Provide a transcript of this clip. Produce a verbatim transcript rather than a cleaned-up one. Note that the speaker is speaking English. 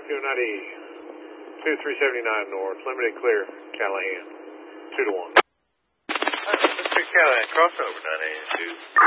R P O ninety, two three seventy-nine north, limited clear, Callahan, two to one. Mister Callahan, crossover nine eight two.